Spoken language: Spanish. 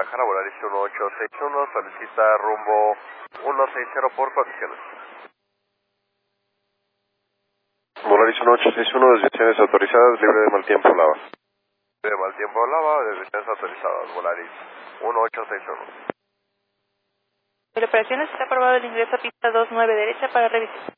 Guadalajara, Volaris 1861, solicita rumbo 160 por condiciones. Volaris 1861, desviaciones autorizadas, libre de mal tiempo, lava. De mal tiempo, lava, desviaciones autorizadas, Volaris 1861. La operación está aprobado el ingreso a pista 29 derecha para revisión.